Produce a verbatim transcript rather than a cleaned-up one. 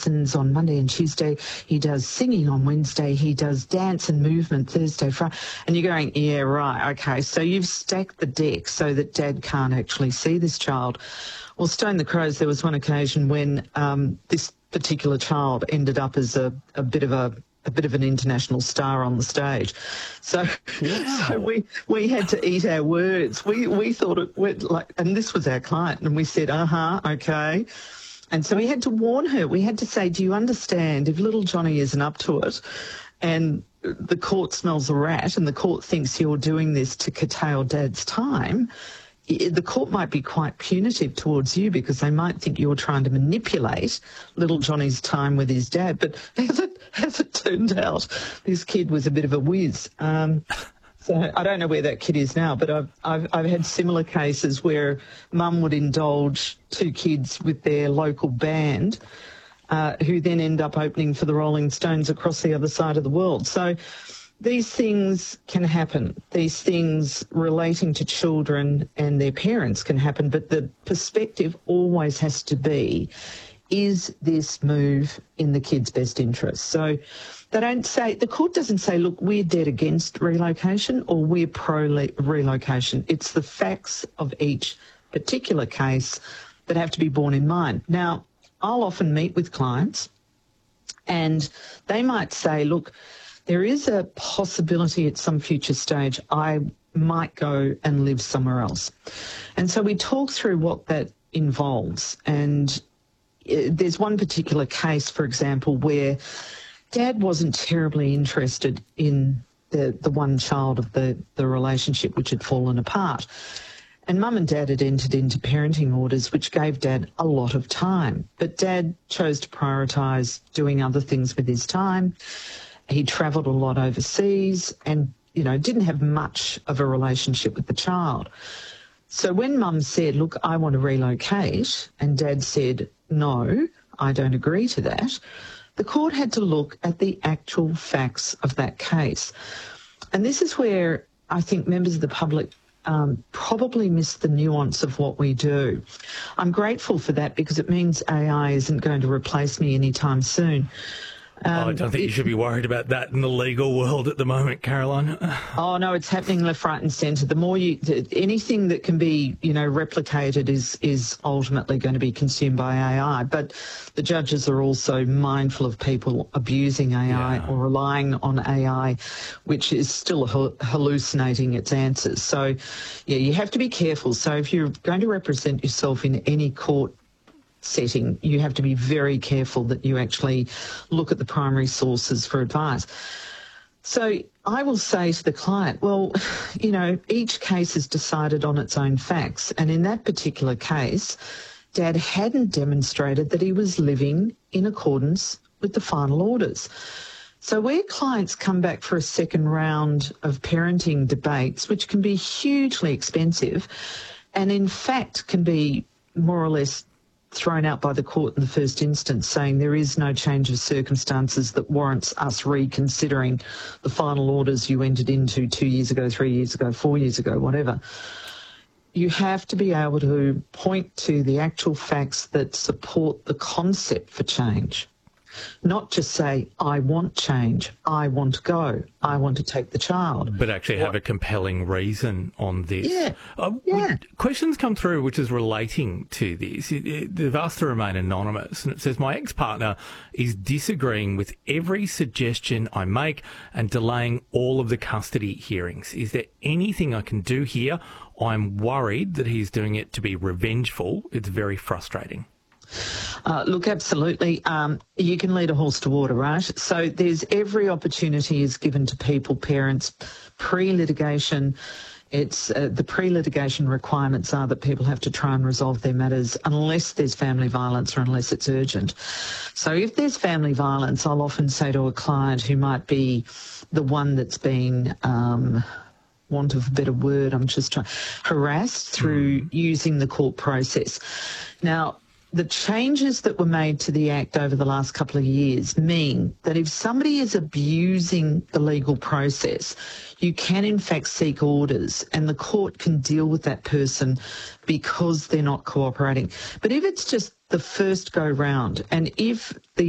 lessons on Monday and Tuesday. He does singing on Wednesday. He does dance and movement Thursday, Friday. And you're going, yeah, right, okay. So you've stacked the deck so that Dad can't actually see this child. Well, Stone the Crows, there was one occasion when um, this particular child ended up as a, a bit of a a bit of an international star on the stage. So, wow. so we we had to eat our words. We we thought it went like, and this was our client, and we said, uh-huh, okay. And so we had to warn her. We had to say, do you understand, if little Johnny isn't up to it and the court smells a rat and the court thinks you're doing this to curtail Dad's time, the court might be quite punitive towards you because they might think you're trying to manipulate little Johnny's time with his dad. But as it, as it turned out, this kid was a bit of a whiz. Um, so I don't know where that kid is now, but I've, I've, I've had similar cases where mum would indulge two kids with their local band uh, who then end up opening for the Rolling Stones across the other side of the world. So these things can happen. These things relating to children and their parents can happen, but the perspective always has to be, is this move in the kid's best interest? So they don't say, the court doesn't say, look, we're dead against relocation or we're pro-relocation. It's the facts of each particular case that have to be borne in mind. Now, I'll often meet with clients and they might say, look, there is a possibility at some future stage I might go and live somewhere else. And so we talk through what that involves. And there's one particular case, for example, where Dad wasn't terribly interested in the, the one child of the, the relationship which had fallen apart. And Mum and Dad had entered into parenting orders which gave Dad a lot of time. But Dad chose to prioritise doing other things with his time. He travelled a lot overseas and, you know, didn't have much of a relationship with the child. So when Mum said, look, I want to relocate, and Dad said, no, I don't agree to that, the court had to look at the actual facts of that case. And this is where I think members of the public um, probably miss the nuance of what we do. I'm grateful for that because it means A I isn't going to replace me anytime soon. Um, oh, I don't think it, you should be worried about that in the legal world at the moment, Caroline. Oh, no, it's happening left, right and centre. The more you, anything that can be, you know, replicated is, is ultimately going to be consumed by A I. But the judges are also mindful of people abusing A I yeah. or relying on A I, which is still hallucinating its answers. So, yeah, you have to be careful. So if you're going to represent yourself in any court setting, you have to be very careful that you actually look at the primary sources for advice. So I will say to the client, well, you know, each case is decided on its own facts. And in that particular case, Dad hadn't demonstrated that he was living in accordance with the final orders. So where clients come back for a second round of parenting debates, which can be hugely expensive and in fact can be more or less thrown out by the court in the first instance, saying there is no change of circumstances that warrants us reconsidering the final orders you entered into two years ago, three years ago, four years ago, whatever. You have to be able to point to the actual facts that support the concept for change. Not just say, I want change, I want to go, I want to take the child. But actually have what? a compelling reason on this. Yeah, uh, yeah. Questions come through which is relating to this. It, it, they've asked to remain anonymous, and it says, my ex-partner is disagreeing with every suggestion I make and delaying all of the custody hearings. Is there anything I can do here? I'm worried that he's doing it to be revengeful. It's very frustrating. Uh, look, absolutely. Um, you can lead a horse to water, right? So there's every opportunity is given to people, parents, pre-litigation. It's uh, the pre-litigation requirements are that people have to try and resolve their matters unless there's family violence or unless it's urgent. So if there's family violence, I'll often say to a client who might be the one that's been um, want of a better word, I'm just trying, harassed through mm. using the court process. Now, the changes that were made to the Act over the last couple of years mean that if somebody is abusing the legal process, you can in fact seek orders and the court can deal with that person because they're not cooperating. But if it's just the first go round and if the